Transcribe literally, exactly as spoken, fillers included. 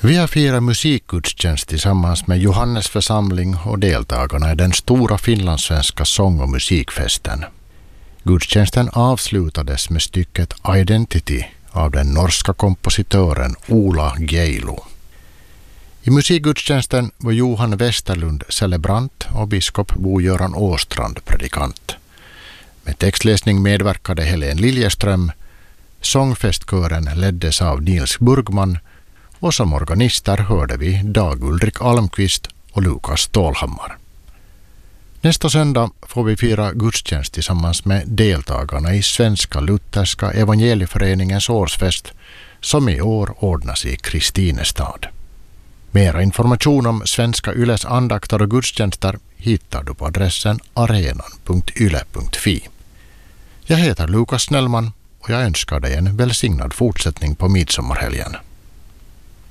Vi har firat musikgudstjänst tillsammans med Johannes församling och deltagarna i den stora finlandssvenska sång- och musikfesten. Gudstjänsten avslutades med stycket Identity av den norska kompositören Ola Geilo. I musikgudstjänsten var Johan Westerlund celebrant och biskop Bo-Göran Åstrand predikant. Med textläsning medverkade Helen Liljeström, sångfestkören leddes av Nils Burgman och som organister hörde vi Dag Ulrik Almqvist och Lukas Stålhammar. Nästa söndag får vi fira gudstjänst tillsammans med deltagarna i Svenska Lutherska Evangelieföreningens årsfest som i år ordnas i Kristinestad. Mera information om Svenska Yles andakter och gudstjänster hittar du på adressen arenan punkt yle punkt fi. Jag heter Lukas Snellman och jag önskar dig en välsignad fortsättning på midsommarhelgen.